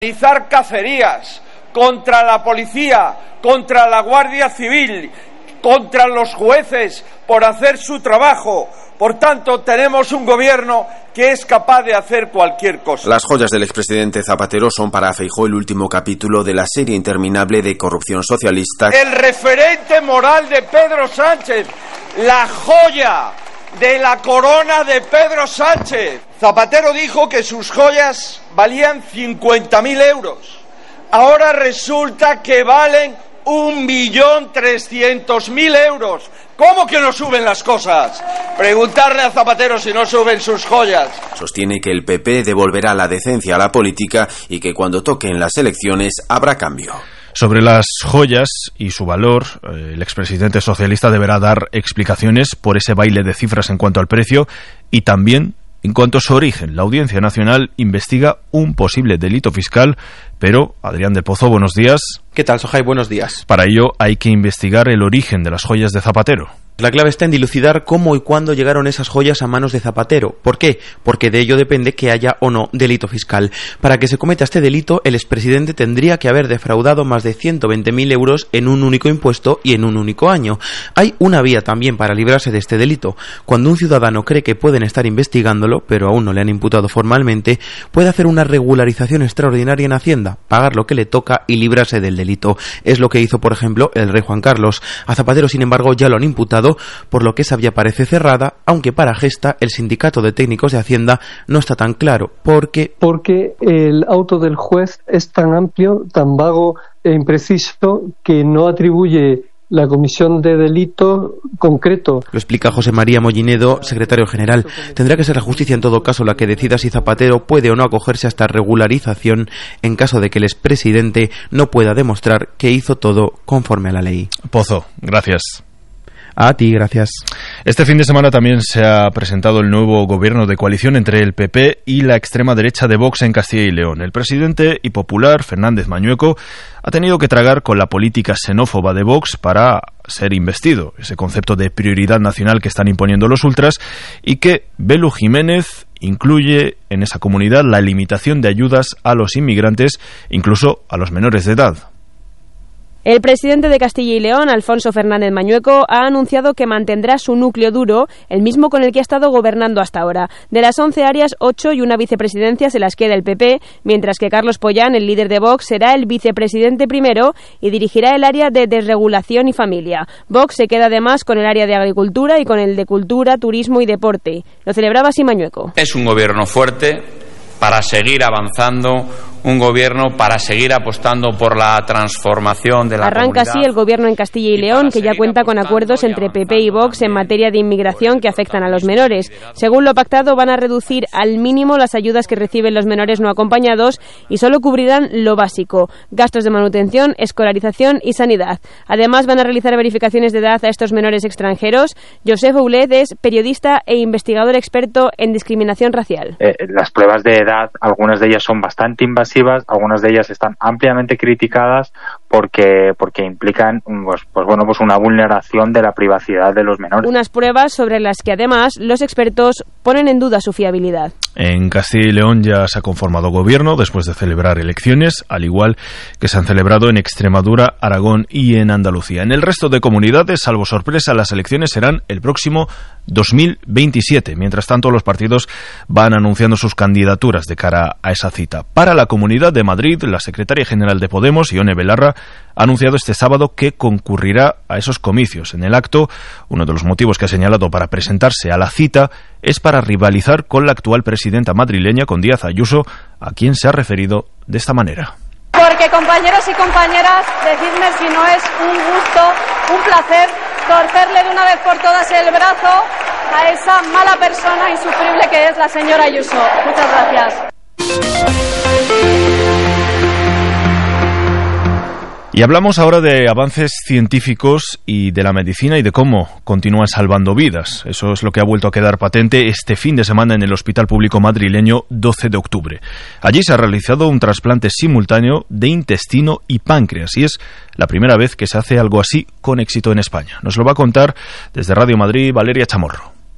realizar cacerías contra la policía, contra la Guardia Civil, contra los jueces por hacer su trabajo. Por tanto, tenemos un gobierno que es capaz de hacer cualquier cosa. Las joyas del expresidente Zapatero son para Feijóo el último capítulo de la serie interminable de corrupción socialista. El referente moral de Pedro Sánchez, la joya de la corona de Pedro Sánchez. Zapatero dijo que sus joyas valían 50.000 euros. Ahora resulta que valen 1.300.000 euros. ¿Cómo que no suben las cosas? Preguntarle a Zapatero si no suben sus joyas. Sostiene que el PP devolverá la decencia a la política y que cuando toquen las elecciones habrá cambio. Sobre las joyas y su valor, el expresidente socialista deberá dar explicaciones por ese baile de cifras en cuanto al precio y también en cuanto a su origen. La Audiencia Nacional investiga un posible delito fiscal, pero, Adrián del Pozo, buenos días. ¿Qué tal, Sojai? Buenos días. Para ello hay que investigar el origen de las joyas de Zapatero. La clave está en dilucidar cómo y cuándo llegaron esas joyas a manos de Zapatero. ¿Por qué? Porque de ello depende que haya o no delito fiscal. Para que se cometa este delito, el expresidente tendría que haber defraudado más de 120.000 euros en un único impuesto y en un único año. Hay una vía también para librarse de este delito. Cuando un ciudadano cree que pueden estar investigándolo, pero aún no le han imputado formalmente, puede hacer una regularización extraordinaria en Hacienda, pagar lo que le toca y librarse del delito. Es lo que hizo, por ejemplo, el rey Juan Carlos. A Zapatero, sin embargo, ya lo han imputado, por lo que esa vía parece cerrada, aunque para Gesta, el sindicato de técnicos de Hacienda, no está tan claro. Porque el auto del juez es tan amplio, tan vago e impreciso que no atribuye la comisión de delito concreto. Lo explica José María Mollinedo, secretario general. Tendrá que ser la justicia en todo caso la que decida si Zapatero puede o no acogerse a esta regularización en caso de que el expresidente no pueda demostrar que hizo todo conforme a la ley. Pozo, gracias. A ti, gracias. Este fin de semana también se ha presentado el nuevo gobierno de coalición entre el PP y la extrema derecha de Vox en Castilla y León. El presidente y popular, Fernández Mañueco, ha tenido que tragar con la política xenófoba de Vox para ser investido, ese concepto de prioridad nacional que están imponiendo los ultras y que Belu Jiménez incluye en esa comunidad la limitación de ayudas a los inmigrantes, incluso a los menores de edad. El presidente de Castilla y León, Alfonso Fernández Mañueco, ha anunciado que mantendrá su núcleo duro, el mismo con el que ha estado gobernando hasta ahora. De las 11 áreas, 8 y una vicepresidencia se las queda el PP, mientras que Carlos Pollán, el líder de Vox, será el vicepresidente primero y dirigirá el área de desregulación y familia. Vox se queda además con el área de agricultura y con el de cultura, turismo y deporte. Lo celebraba así Mañueco. Es un gobierno fuerte para seguir avanzando, un gobierno para seguir apostando por la transformación de la comunidad. Arranca así el gobierno en Castilla y León, que ya cuenta con acuerdos entre PP y Vox en materia de inmigración que afectan a los menores. Según lo pactado, van a reducir al mínimo las ayudas que reciben los menores no acompañados y solo cubrirán lo básico: gastos de manutención, escolarización y sanidad. Además, van a realizar verificaciones de edad a estos menores extranjeros. Josep Oulet es periodista e investigador experto en discriminación racial. Las pruebas de edad, algunas de ellas son bastante invasivas, algunas de ellas están ampliamente criticadas porque implican pues una vulneración de la privacidad de los menores. Unas pruebas sobre las que además los expertos ponen en duda su fiabilidad. En Castilla y León ya se ha conformado gobierno después de celebrar elecciones, al igual que se han celebrado en Extremadura, Aragón y en Andalucía. En el resto de comunidades, salvo sorpresa, las elecciones serán el próximo 2027. Mientras tanto, los partidos van anunciando sus candidaturas de cara a esa cita. Para la Comunidad de Madrid, la secretaria general de Podemos, Ione Belarra, ha anunciado este sábado que concurrirá a esos comicios. En el acto, uno de los motivos que ha señalado para presentarse a la cita es para rivalizar con la actual presidenta madrileña, con Díaz Ayuso, a quien se ha referido de esta manera. Porque, compañeros y compañeras, decidme si no es un gusto, un placer, torcerle de una vez por todas el brazo a esa mala persona insufrible que es la señora Ayuso. Muchas gracias. Y hablamos ahora de avances científicos y de la medicina y de cómo continúan salvando vidas. Eso es lo que ha vuelto a quedar patente este fin de semana en el Hospital Público madrileño 12 de octubre. Allí se ha realizado un trasplante simultáneo de intestino y páncreas y es la primera vez que se hace algo así con éxito en España. Nos lo va a contar desde Radio Madrid Valeria Chamorro.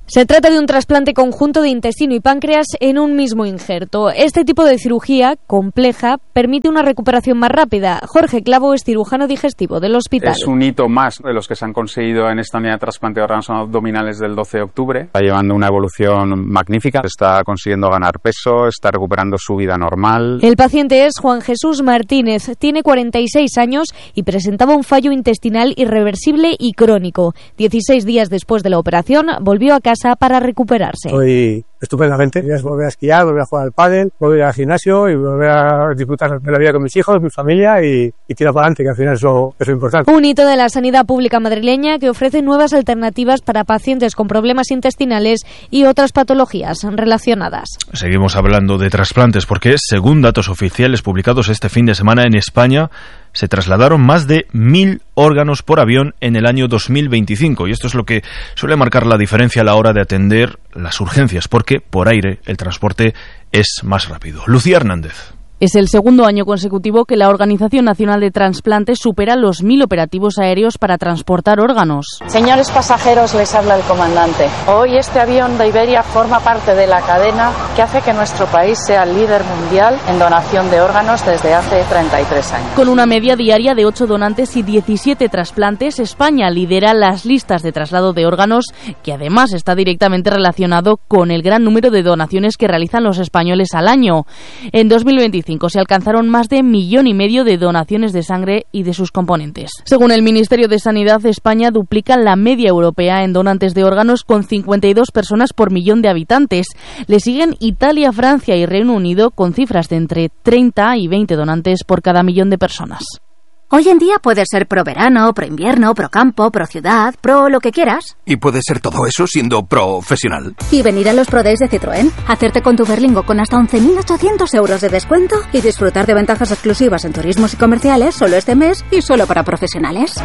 Se trata de un trasplante conjunto de intestino y páncreas en un mismo injerto. Este tipo de cirugía compleja permite una recuperación más rápida. Jorge Clavo es cirujano digestivo del hospital. Es un hito más de los que se han conseguido en esta unidad de trasplante de órganos abdominales del 12 de octubre. Está llevando una evolución magnífica, está consiguiendo ganar peso, está recuperando su vida normal. El paciente es Juan Jesús Martínez, tiene 46 años y presentaba un fallo intestinal irreversible y crónico. 16 días después de la operación volvió a casa para recuperarse. Estoy estupendamente. Voy a volver a esquiar, volver a jugar al pádel, volver al gimnasio y volver a disfrutar de la vida con mis hijos, mi familia y tirar para adelante, que al final eso es importante. Un hito de la sanidad pública madrileña que ofrece nuevas alternativas para pacientes con problemas intestinales y otras patologías relacionadas. Seguimos hablando de trasplantes porque, según datos oficiales publicados este fin de semana en España, se trasladaron más de 1.000 órganos por avión en el año 2025 y esto es lo que suele marcar la diferencia a la hora de atender las urgencias porque por aire el transporte es más rápido. Lucía Hernández. Es el segundo año consecutivo que la Organización Nacional de Transplantes supera los 1.000 operativos aéreos para transportar órganos. Señores pasajeros, les habla el comandante. Hoy este avión de Iberia forma parte de la cadena que hace que nuestro país sea el líder mundial en donación de órganos desde hace 33 años. Con una media diaria de 8 donantes y 17 trasplantes, España lidera las listas de traslado de órganos, que además está directamente relacionado con el gran número de donaciones que realizan los españoles al año. En 2025 se alcanzaron más de 1,5 millones de donaciones de sangre y de sus componentes. Según el Ministerio de Sanidad, España duplica la media europea en donantes de órganos con 52 personas por millón de habitantes. Le siguen Italia, Francia y Reino Unido con cifras de entre 30 y 20 donantes por cada millón de personas. Hoy en día puedes ser pro verano, pro invierno, pro campo, pro ciudad, pro lo que quieras. Y puedes ser todo eso siendo profesional. Y venir a los Pro Days de Citroën, hacerte con tu Berlingo con hasta 11.800 euros de descuento y disfrutar de ventajas exclusivas en turismos y comerciales solo este mes y solo para profesionales.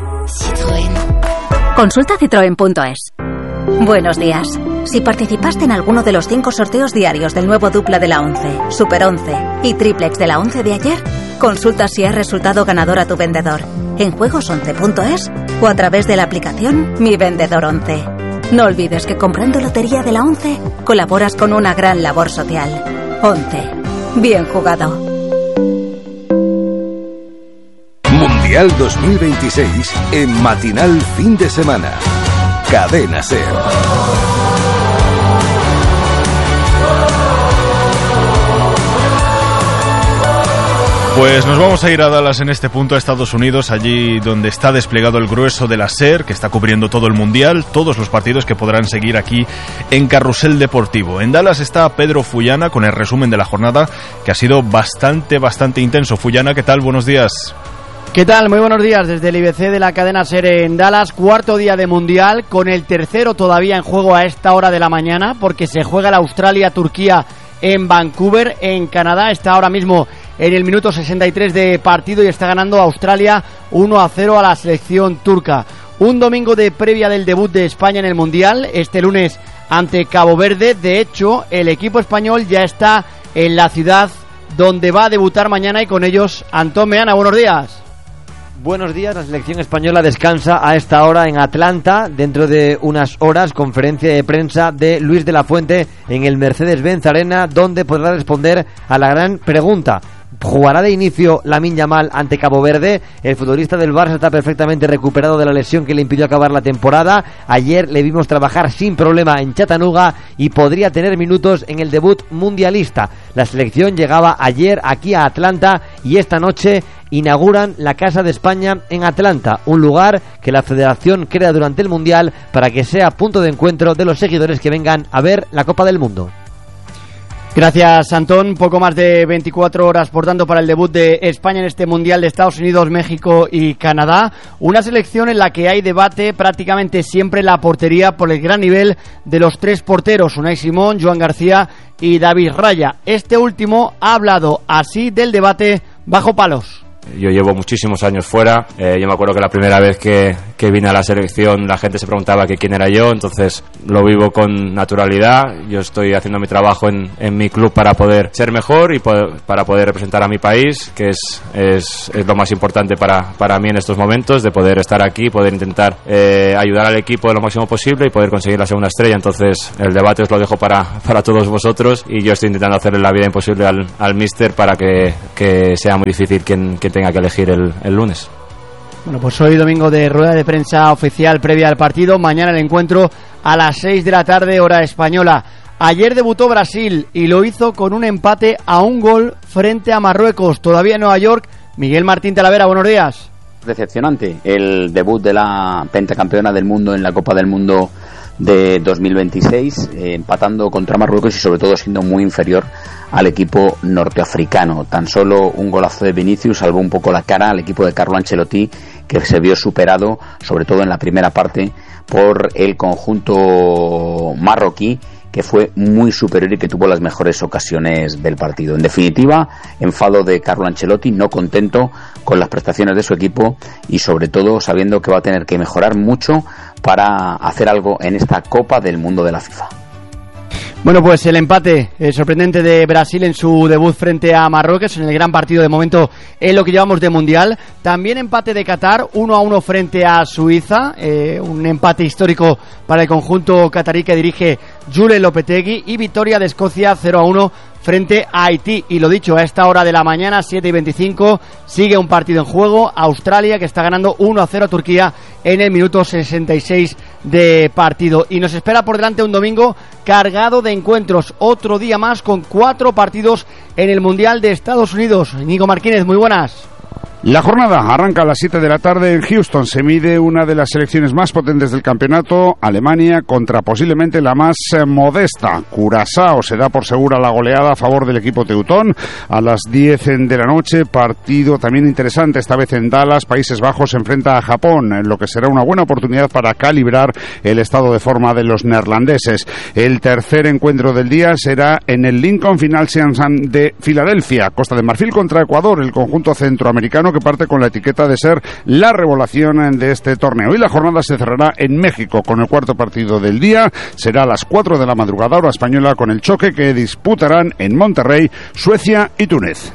Citroën. Consulta citroen.es. Buenos días. Si participaste en alguno de los 5 sorteos diarios del nuevo dupla de la 11, Super 11 y triplex de la 11 de ayer, consulta si has resultado ganador a tu vendedor en juegos11.es o a través de la aplicación Mi Vendedor 11. No olvides que comprando lotería de la 11 colaboras con una gran labor social. 11. Bien jugado. Mundial 2026 en Matinal Fin de Semana. Cadena SER. Pues nos vamos a ir a Dallas en este punto, a Estados Unidos, allí donde está desplegado el grueso de la SER, que está cubriendo todo el Mundial, todos los partidos que podrán seguir aquí en Carrusel Deportivo. En Dallas está Pedro Fullana con el resumen de la jornada, que ha sido bastante intenso. Fullana, ¿qué tal? Buenos días. ¿Qué tal? Muy buenos días desde el IBC de la cadena SER en Dallas, cuarto día de Mundial, con el tercero todavía en juego a esta hora de la mañana, porque se juega la Australia-Turquía en Vancouver, en Canadá. Está ahora mismo en el minuto 63 de partido y está ganando Australia 1-0 a la selección turca. Un domingo de previa del debut de España en el Mundial, este lunes ante Cabo Verde. De hecho, el equipo español ya está en la ciudad donde va a debutar mañana y con ellos Antón Meana. Buenos días. Buenos días, la selección española descansa a esta hora en Atlanta. Dentro de unas horas, conferencia de prensa de Luis de la Fuente en el Mercedes-Benz Arena, donde podrá responder a la gran pregunta: ¿jugará de inicio Lamine Yamal ante Cabo Verde? El futbolista del Barça está perfectamente recuperado de la lesión que le impidió acabar la temporada. Ayer le vimos trabajar sin problema en Chattanooga y podría tener minutos en el debut mundialista. La selección llegaba ayer aquí a Atlanta y esta noche inauguran la Casa de España en Atlanta, un lugar que la Federación crea durante el Mundial para que sea punto de encuentro de los seguidores que vengan a ver la Copa del Mundo. Gracias, Antón. Poco más de 24 horas, por tanto, para el debut de España en este Mundial de Estados Unidos, México y Canadá. Una selección en la que hay debate prácticamente siempre en la portería por el gran nivel de los 3 porteros, Unai Simón, Joan García y David Raya. Este último ha hablado así del debate bajo palos. Yo llevo muchísimos años fuera. Yo me acuerdo que la primera vez que vine a la selección la gente se preguntaba que quién era yo, entonces lo vivo con naturalidad. Yo estoy haciendo mi trabajo en mi club para poder ser mejor y para poder representar a mi país, que es lo más importante para mí en estos momentos, de poder estar aquí, poder intentar ayudar al equipo lo máximo posible y poder conseguir la segunda estrella. Entonces el debate os lo dejo para todos vosotros y yo estoy intentando hacerle la vida imposible al míster para que sea muy difícil quien tenga que elegir el lunes. Bueno, pues hoy domingo de rueda de prensa oficial previa al partido. Mañana el encuentro a las 6 de la tarde, hora española. Ayer debutó Brasil y lo hizo con un empate a un gol frente a Marruecos. Todavía en Nueva York. Miguel Martín Talavera, buenos días. Decepcionante el debut de la pentacampeona del mundo en la Copa del Mundo de 2026, empatando contra Marruecos y sobre todo siendo muy inferior al equipo norteafricano. Tan solo un golazo de Vinicius salvó un poco la cara al equipo de Carlo Ancelotti, que se vio superado sobre todo en la primera parte por el conjunto marroquí, que fue muy superior y que tuvo las mejores ocasiones del partido. En definitiva, enfado de Carlo Ancelotti, no contento con las prestaciones de su equipo y sobre todo sabiendo que va a tener que mejorar mucho para hacer algo en esta Copa del Mundo de la FIFA. Bueno, pues el empate sorprendente de Brasil en su debut frente a Marruecos, en el gran partido de momento en lo que llevamos de Mundial. También empate de Qatar, 1-1 frente a Suiza, un empate histórico para el conjunto catarí que dirige Julen Lopetegui, y victoria de Escocia 0-1 frente a Haití. Y lo dicho, a esta hora de la mañana, 7:25, sigue un partido en juego. Australia, que está ganando 1-0 a Turquía en el minuto 66 de partido. Y nos espera por delante un domingo cargado de encuentros. Otro día más con 4 partidos en el Mundial de Estados Unidos. Íñigo Martínez, muy buenas. La jornada arranca a las 7 de la tarde en Houston. Se mide una de las selecciones más potentes del campeonato, Alemania, contra posiblemente la más modesta, Curazao. Se da por segura la goleada a favor del equipo teutón. A las 10 de la noche, partido también interesante, esta vez en Dallas. Países Bajos se enfrenta a Japón, en lo que será una buena oportunidad para calibrar el estado de forma de los neerlandeses. El tercer encuentro del día será en el Lincoln Financial de Filadelfia. Costa de Marfil contra Ecuador, el conjunto centroamericano que parte con la etiqueta de ser la revelación de este torneo. Y la jornada se cerrará en México con el cuarto partido del día. Será a las 4 de la madrugada, hora española, con el choque que disputarán en Monterrey Suecia y Túnez.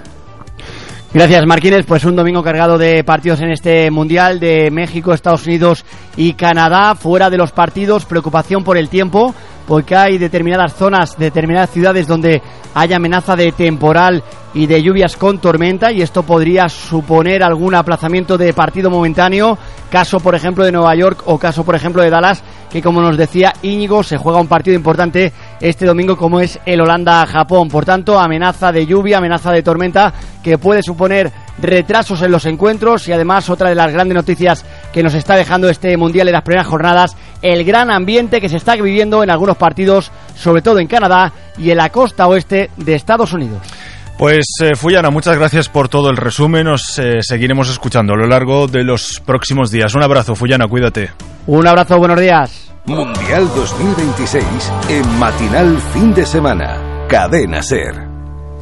Gracias, Martínez. Pues un domingo cargado de partidos en este Mundial de México, Estados Unidos y Canadá. Fuera de los partidos, preocupación por el tiempo, porque hay determinadas zonas, determinadas ciudades donde hay amenaza de temporal y de lluvias con tormenta, y esto podría suponer algún aplazamiento de partido momentáneo. Caso, por ejemplo, de Nueva York o caso, por ejemplo, de Dallas, que, como nos decía Íñigo, se juega un partido importante este domingo como es el Holanda-Japón. Por tanto, amenaza de lluvia, amenaza de tormenta que puede suponer retrasos en los encuentros. Y además, otra de las grandes noticias que nos está dejando este Mundial en las primeras jornadas, el gran ambiente que se está viviendo en algunos partidos, sobre todo en Canadá y en la costa oeste de Estados Unidos. Pues Fullana, muchas gracias por todo el resumen. Nos seguiremos escuchando a lo largo de los próximos días. Un abrazo, Fullana, cuídate. Un abrazo, buenos días. Mundial 2026 en Matinal Fin de Semana. Cadena SER.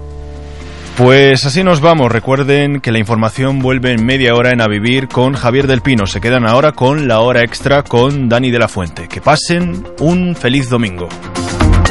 Pues así nos vamos. Recuerden que la información vuelve en media hora en A Vivir con Javier del Pino. Se quedan ahora con la hora extra con Dani de la Fuente. Que pasen un feliz domingo.